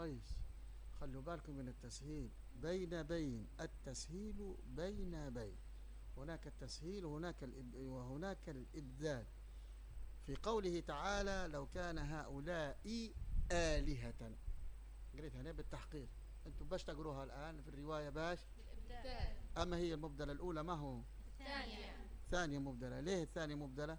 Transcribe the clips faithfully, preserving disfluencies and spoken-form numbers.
كويس. خلوا بالكم من التسهيل. بين بين، التسهيل بين بين، هناك التسهيل وهناك الإب... وهناك الإبدال. في قوله تعالى لو كان هؤلاء آلهة، قريتها هنا بالتحقيق، انتم باش تقروها الآن في الرواية باش بالإبدال. أما هي المبدلة الأولى ما هو؟ ثانية. ثانية مبدلة. ليه الثانية مبدلة؟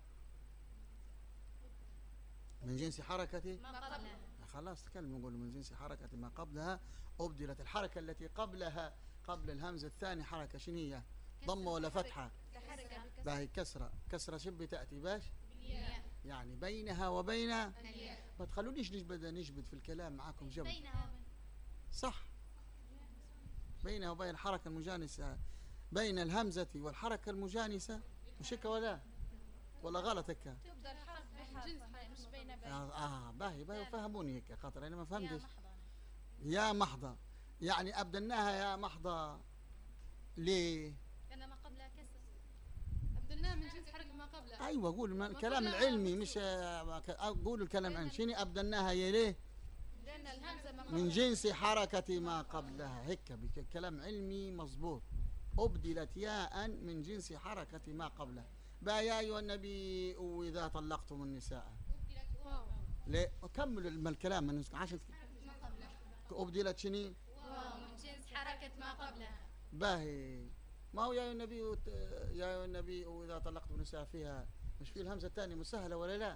من جنس حركة ما قبلها. خلاص تكلم، نقول من جنس حركة ما قبلها أبدلت. الحركة التي قبلها قبل الهمزة الثانية حركة شنو هي؟ ضمة ولا فتحة؟ تحركة. باهي كسرة. كسرة شب تأتي باش بالياء. يعني بينها وبين. الياء. ما تخلونيش نجبد نجبد في الكلام معاكم جبد. بينها وبين. صح، بينها وبين الحركة المجانسة، بين الهمزة والحركة المجانسة، مش هيك ولا ولا غلط هيك؟ تبدأ الحرف بحرف مش بين بين. اه باهي باهي فهموني هيك خاطر انا ما يا فهمتش. محضة. يا محضة، يعني أبدلناها يا محضة ليه؟ لأن ما قبلها كسر. أبدلناها من جنس حركة ما قبلها. أيوة قول ما- ما الكلام قبلها العلمي مش مكسور. آه، ك- أقول الكلام العلمي. شنو أبدلناها يا ليه؟ لأن الهمزة ما من قبلها. جنس حركة ما قبلها. هيك بك- كلام علمي مظبوط. أبدلت ياء من جنس حركة ما قبلها. با يا أيها النبي إذا طلقتم النساء. واو. ليه؟ كملوا الم- الكلام من عشان ما قبلها. أبدلت شنو؟ واو من جنس حركة ما قبلها. باهي. ما هو يا أيها النبي وت- يا أيها النبي إذا طلقتم النساء فيها مش في الهمزة الثانية مسهلة ولا لا؟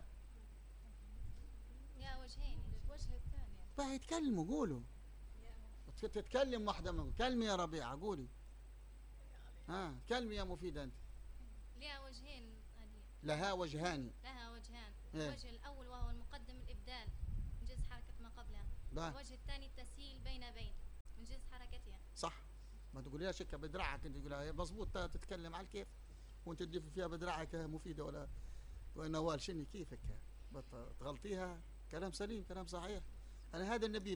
يا وجهين. الوجه الثاني. باهي تكلموا قولوا. تت- تتكلم واحدة منهم. كلمي يا ربيعة قولي. ها كلمي يا مفيدة أنت. لها وجهين هذه. لها وجهان. لها وجهان. إيه. الوجه الأول وهو المقدم الإبدال من جنس حركة ما قبلها. باه. الوجه الثاني التسهيل بين بين من جنس حركتها. صح. ما تقوليهاش هيك بدراعك انت، تقولها مضبوط تتكلم على الكيف وانت تضيف فيها بدراعك مفيده ولا ونوال شني كيفك بط- تغلطيها. كلام سليم، كلام صحيح. انا هذا النبي